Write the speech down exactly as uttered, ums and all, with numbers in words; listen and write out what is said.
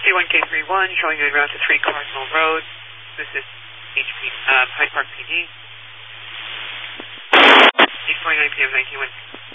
C one K three one, showing you en route to three Cardinal Road. This is H P, uh, Hyde Park P D. eight twenty-nine p m, nineteen one.